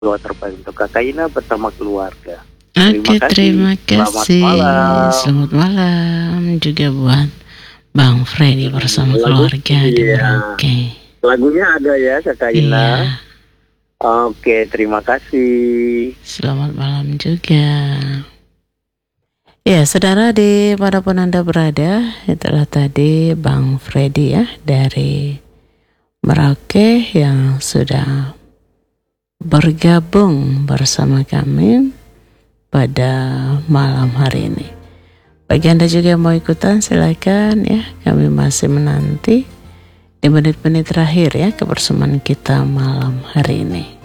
doa terbaik untuk Kakak Ina bersama keluarga. Oke, terima kasih. Selamat malam juga buat Bang Freddy bersama keluarga di Merauke. Lagunya ada ya Kakak Ina. Iya. Oke, terima kasih. Selamat malam juga. Ya, saudara dimanapun Anda berada, itulah tadi Bang Freddy ya dari Merauke yang sudah bergabung bersama kami pada malam hari ini. Bagi Anda juga yang mau ikutan, silakan ya. Kami masih menanti di menit-menit terakhir ya kebersamaan kita malam hari ini.